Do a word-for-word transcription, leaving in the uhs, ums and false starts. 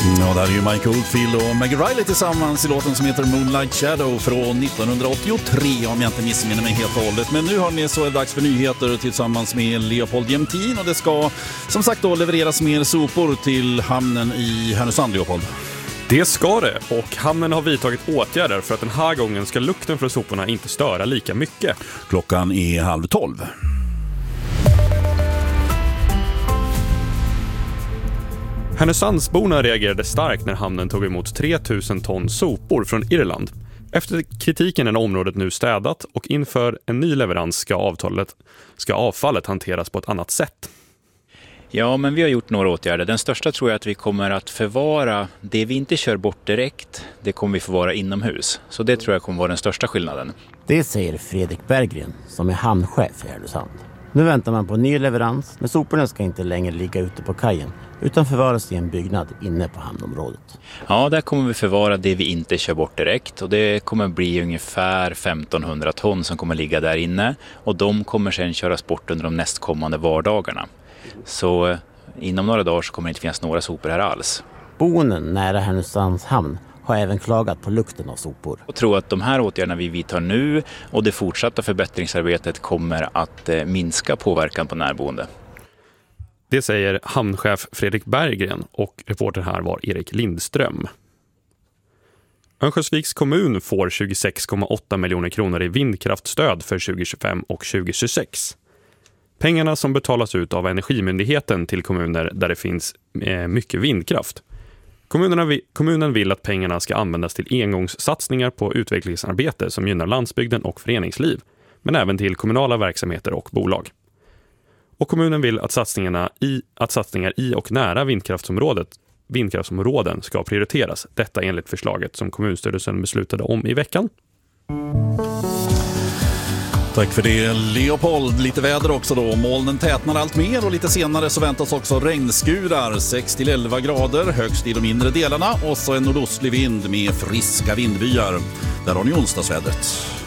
Ja, där är ju Mike Oldfield och Maggie Riley tillsammans i låten som heter Moonlight Shadow från nittonhundraåttiotre, om jag inte missminner mig helt och hållet. Men nu har ni så är det dags för nyheter tillsammans med Leopold Jämtin, och det ska som sagt då levereras mer sopor till hamnen i Härnösand, Leopold. Det ska det, och hamnen har vidtagit åtgärder för att den här gången ska lukten från soporna inte störa lika mycket. Klockan är halv tolv. Härnösandsborna reagerade starkt när hamnen tog emot tre tusen ton sopor från Irland. Efter kritiken är området nu städat, och inför en ny leverans ska, avtalet, ska avfallet hanteras på ett annat sätt. Ja, men vi har gjort några åtgärder. Den största tror jag att vi kommer att förvara det vi inte kör bort direkt, det kommer vi förvara inomhus. Så det tror jag kommer vara den största skillnaden. Det säger Fredrik Berggren som är hamnchef i Härnösand. Nu väntar man på en ny leverans, men soporna ska inte längre ligga ute på kajen utan förvaras i en byggnad inne på hamnområdet. Ja, där kommer vi förvara det vi inte kör bort direkt, och det kommer bli ungefär femtonhundra ton som kommer ligga där inne, och de kommer sedan köras bort under de nästkommande vardagarna. Så inom några dagar så kommer det inte finnas några sopor här alls. Boenden nära Härnösands hamn har även klagat på lukten av sopor. Jag tror att de här åtgärderna vi vidtar nu och det fortsatta förbättringsarbetet kommer att minska påverkan på närboende. Det säger hamnchef Fredrik Berggren, och reporter här var Erik Lindström. Örnsköldsviks kommun får tjugosex komma åtta miljoner kronor i vindkraftstöd för tjugo tjugofem och tjugo tjugosex. Pengarna som betalas ut av Energimyndigheten till kommuner där det finns mycket vindkraft. Kommunerna vi, kommunen vill att pengarna ska användas till engångssatsningar på utvecklingsarbete som gynnar landsbygden och föreningsliv, men även till kommunala verksamheter och bolag. Och kommunen vill att satsningarna i, att satsningar i och nära vindkraftsområdet, vindkraftsområden ska prioriteras. Detta enligt förslaget som kommunstyrelsen beslutade om i veckan. Tack för det, Leopold. Lite väder också då. Molnen tätnar allt mer, och lite senare så väntas också regnskurar. sex till elva grader högst i de inre delarna, och så en nordostlig vind med friska vindbyar. Där har ni onsdagsvädret.